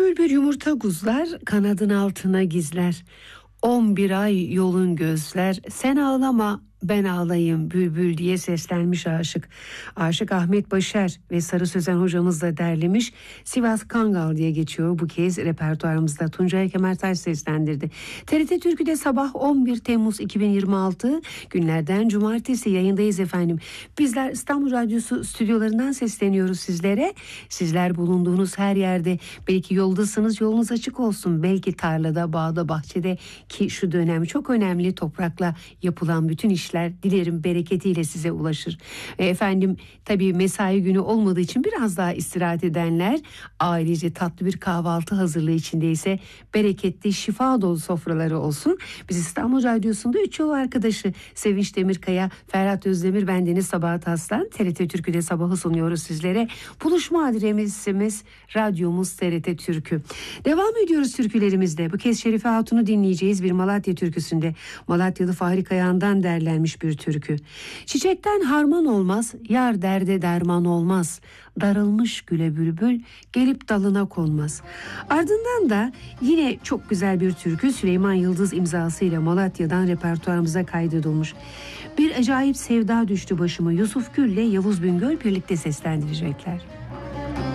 bülbül yumurta guzlar, kanadın altına gizler. 11 ay yolun gözler, sen ağlama ben ağlayayım bülbül diye seslenmiş aşık. Aşık Ahmet Başar ve Sarı Sözen hocamız da derlemiş. Sivas Kangal diye geçiyor bu kez repertuarımızda. Tuncay Kemertaş seslendirdi. TRT Türkü'de sabah 11 Temmuz 2026 günlerden cumartesi yayındayız efendim. Bizler İstanbul Radyosu stüdyolarından sesleniyoruz sizlere. Sizler bulunduğunuz her yerde, belki yoldasınız, yolunuz açık olsun. Belki tarlada, bağda, bahçede, ki şu dönem çok önemli, toprakla yapılan bütün işler dilerim bereketiyle size ulaşır. Efendim tabii mesai günü olmadığı için biraz daha istirahat edenler, ailece tatlı bir kahvaltı hazırlığı içindeyse bereketli, şifa dolu sofraları olsun. Biz İstanbul Radyosu'nda 3 yol arkadaşı Sevinç Demirkaya, Ferhat Özdemir, bendeniz Sabahat Aslan. TRT Türkü'de sabahı sunuyoruz sizlere. Buluşma adresimiz radyomuz TRT Türkü. Devam ediyoruz türkülerimizde. Bu kez Şerife Hatun'u dinleyeceğiz bir Malatya türküsünde. Malatyalı Fahri Kayağan'dan derlenmiş bir türkü. Çiçekten harman olmaz, yar derde derman olmaz. Darılmış güle bülbül, gelip dalına konmaz. Ardından da yine çok güzel bir türkü Süleyman Yıldız imzasıyla Malatya'dan repertuarımıza kaydedilmiş. Bir acayip sevda düştü başıma, Yusuf Gül ile Yavuz Bingöl birlikte seslendirecekler.